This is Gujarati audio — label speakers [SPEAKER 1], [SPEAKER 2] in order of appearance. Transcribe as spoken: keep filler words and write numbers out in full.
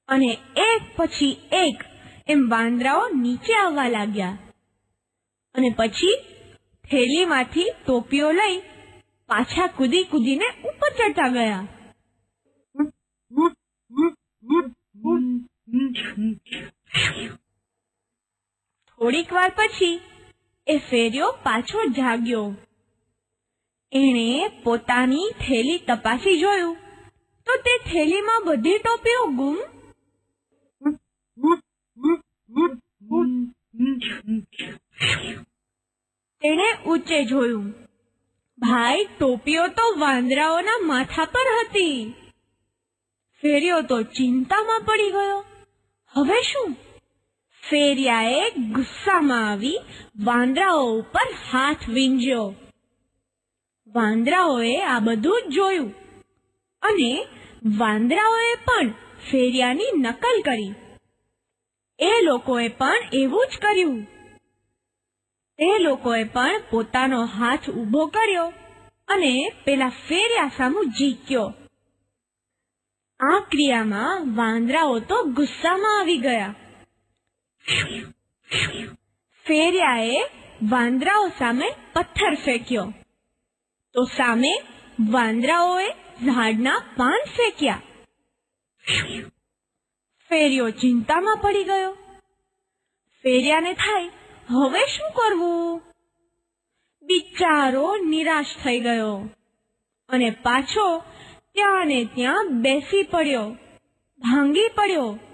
[SPEAKER 1] અને એક પછી એક એમ વાંદરાઓ નીચે આવવા લાગ્યા અને પછી થેલીમાંથી ટોપીઓ લઈ પાછા કૂદી કૂદીને ઉપર ચડતા ગયા. થોડીક વાર પછી એ ફેરિયો પાછો જાગ્યો. એણે પોતાની થેલી તપાસી જોયું તો તે થેલીમાં બધી ટોપીઓ ગુમ. તેણે ઊંચે જોયું. ભાઈ, ટોપીઓ તો વાંદરાઓના માથા પર હતી. ફેરિયો તો ચિંતામાં પડી ગયો. હવે શું? ફેરિયાએ ગુસ્સામાં આવી વાંદરાઓ ઉપર હાથ વીંઝ્યો. વાંદરાઓએ આ બધું જ જોયું અને વાંદરાઓએ પણ ફેરિયાની નકલ કરી. એ લોકોએ પણ એવું જ કર્યું. તે લોકોએ પણ પોતાનો હાથ ઊભો કર્યો અને પેલા ફેરિયા સામું ઝીક્યો. આ ક્રિયામાં વાંદરાઓ તો ગુસ્સામાં આવી ગયા. ફેરિયાએ વાંદરાઓ સામે પથ્થર ફેંક્યો તો સામે વાંદરાઓએ ઝાડના પાન ફેંક્યા. ફેરિયો ચિંતામાં પડી ગયો. ફેરિયાને થાય, હવે શું કરવું? બિચારો નિરાશ થઈ ગયો અને પાછો ત્યાં ને ત્યાં બેસી પડ્યો, ભાંગી પડ્યો.